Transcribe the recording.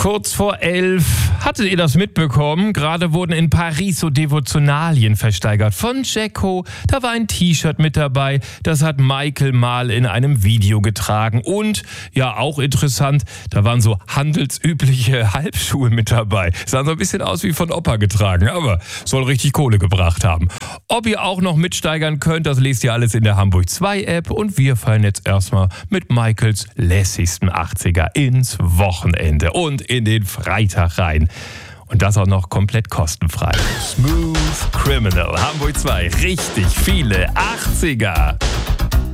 Kurz vor 11. Hattet ihr das mitbekommen? Gerade wurden in Paris so Devotionalien versteigert von Jacko. Da war ein T-Shirt mit dabei. Das hat Michael mal in einem Video getragen. Und, ja, auch interessant, da waren so handelsübliche Halbschuhe mit dabei. Sahen so ein bisschen aus wie von Opa getragen, aber soll richtig Kohle gebracht haben. Ob ihr auch noch mitsteigern könnt, das lest ihr alles in der Hamburg 2 App. Und wir fallen jetzt erstmal mit Michaels lässigsten 80er ins Wochenende und in den Freitag rein. Und das auch noch komplett kostenfrei. Smooth Criminal, Hamburg 2, richtig viele 80er.